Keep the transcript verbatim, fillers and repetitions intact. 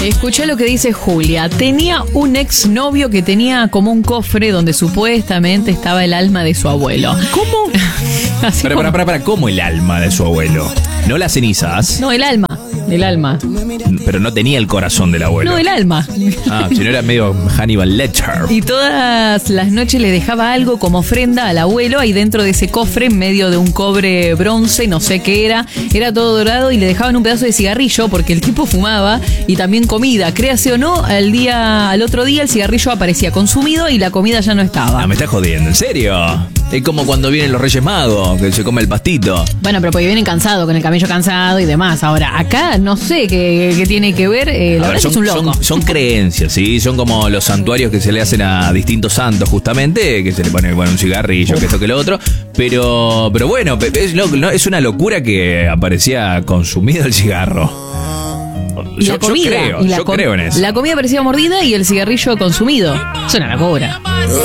Escuché lo que dice Julia. Tenía un exnovio que tenía como un cofre donde supuestamente estaba el alma de su abuelo. ¿Cómo? Así Para, como- para, para, para, ¿cómo el alma de su abuelo? No las cenizas, No, el alma. El alma. pero no tenía el corazón del abuelo. No, el alma. Ah, si no era medio Hannibal Lecter. Y todas las noches le dejaba algo como ofrenda al abuelo ahí dentro de ese cofre, en medio de un cobre bronce, no sé qué era. Era todo dorado y le dejaban un pedazo de cigarrillo porque el tipo fumaba y también comida. Créase o no, al día, al otro día el cigarrillo aparecía consumido y la comida ya no estaba. Ah, me estás jodiendo, ¿en serio? Es como cuando vienen los Reyes Magos, que se come el pastito. Bueno, pero porque vienen cansados, con el camello cansado y demás. Ahora, acá no sé qué, qué tiene que ver. Eh, la A ver, verdad son, es un loco. son- son creencias, ¿sí? Son como los santuarios que se le hacen a distintos santos, justamente, que se le pone bueno, un cigarrillo, que esto que lo otro. Pero, pero bueno, pe- es, lo- no, es una locura que aparecía consumido el cigarro. Y Yo, la comida. yo creo, y la yo com- creo en eso. La comida parecía mordida y el cigarrillo consumido. Es una locura.